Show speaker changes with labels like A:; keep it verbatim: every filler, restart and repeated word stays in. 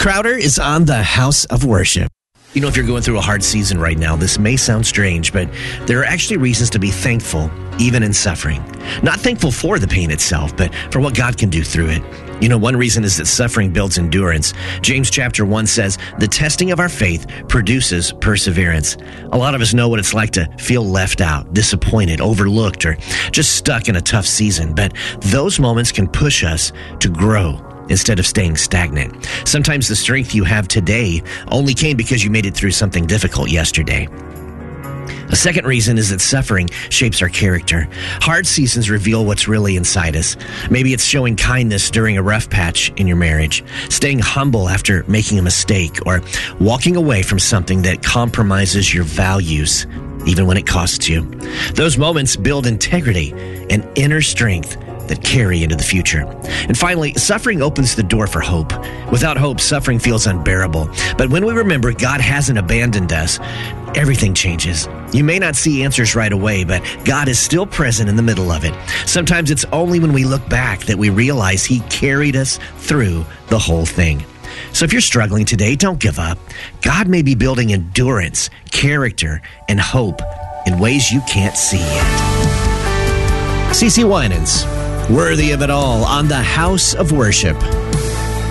A: Crowder is on the House of Worship. You know, if you're going through a hard season right now, this may sound strange, but there are actually reasons to be thankful, even in suffering. Not thankful for the pain itself, but for what God can do through it. You know, one reason is that suffering builds endurance. James chapter one says, the testing of our faith produces perseverance. A lot of us know what it's like to feel left out, disappointed, overlooked, or just stuck in a tough season. But those moments can push us to grow instead of staying stagnant. Sometimes the strength you have today only came because you made it through something difficult yesterday. A second reason is that suffering shapes our character. Hard seasons reveal what's really inside us. Maybe it's showing kindness during a rough patch in your marriage, staying humble after making a mistake, or walking away from something that compromises your values, even when it costs you. Those moments build integrity and inner strength that carry into the future. And finally, suffering opens the door for hope. Without hope, suffering feels unbearable. But when we remember God hasn't abandoned us, everything changes. You may not see answers right away, but God is still present in the middle of it. Sometimes it's only when we look back that we realize He carried us through the whole thing. So if you're struggling today, don't give up. God may be building endurance, character, and hope in ways you can't see yet. CeCe Winans, Worthy of It All on the House of Worship.